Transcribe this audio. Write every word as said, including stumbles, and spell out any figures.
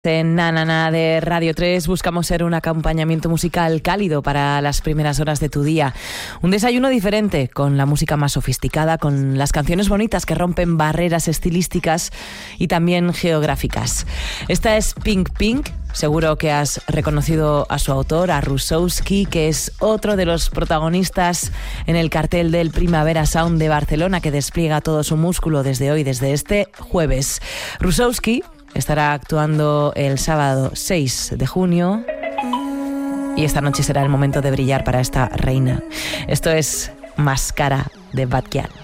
En Na Na Na de Radio tres buscamos ser un acompañamiento musical cálido para las primeras horas de tu día. Un desayuno diferente, con la música más sofisticada, con las canciones bonitas que rompen barreras estilísticas y también geográficas. Esta es Pink Pink. Seguro que has reconocido a su autor, a Rusowski, que es otro de los protagonistas en el cartel del Primavera Sound de Barcelona, que despliega todo su músculo desde hoy, desde este jueves. Rusowski estará actuando el sábado seis de junio y esta noche será el momento de brillar para esta reina. Esto es Máscara de Bad Gyal.